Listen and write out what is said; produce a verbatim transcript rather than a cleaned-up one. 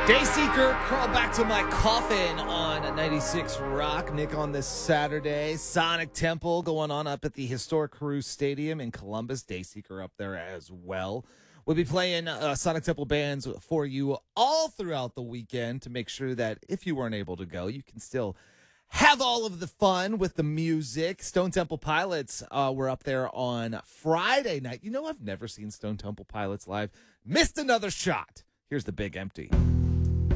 Dayseeker, crawl back to my coffin on ninety-six Rock. Nick on this Saturday. Sonic Temple going on up at the historic Caruth Stadium in Columbus. Dayseeker up there as well. We'll be playing uh, Sonic Temple bands for you all throughout the weekend to make sure that if you weren't able to go, you can still have all of the fun with the music. Stone Temple Pilots uh, were up there on Friday night. You know, I've never seen Stone Temple Pilots live. Missed another shot. Here's the Big Empty.